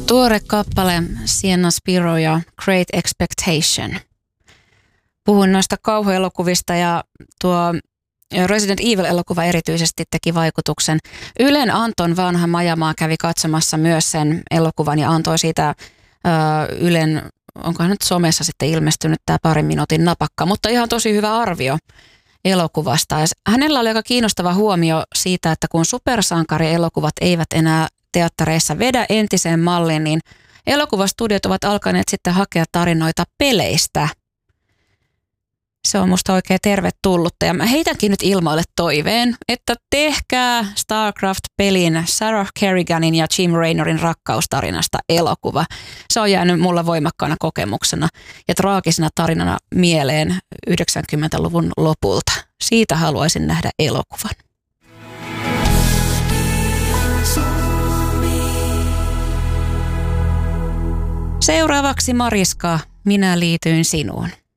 Tuore kappale Sienna Spiro ja Great Expectation. Puhuin noista kauhuelokuvista ja tuo Resident Evil-elokuva erityisesti teki vaikutuksen. Ylen Anton vanha Majamaa kävi katsomassa myös sen elokuvan ja antoi siitä Ylen, onkohan nyt somessa sitten ilmestynyt tämä 2 minuutin napakka, mutta ihan tosi hyvä arvio elokuvasta. Ja hänellä oli aika kiinnostava huomio siitä, että kun supersankarielokuvat eivät enää teattereissa vedä entiseen malliin, niin elokuvastudiot ovat alkaneet sitten hakea tarinoita peleistä. Se on musta oikein tervetullutta ja mä heitänkin nyt ilmoille toiveen, että tehkää StarCraft-pelin Sarah Kerriganin ja Jim Raynorin rakkaustarinasta elokuva. Se on jäänyt mulla voimakkaana kokemuksena ja traagisena tarinana mieleen 90-luvun lopulta. Siitä haluaisin nähdä elokuvan. Seuraavaksi Mariska, minä liityin sinuun.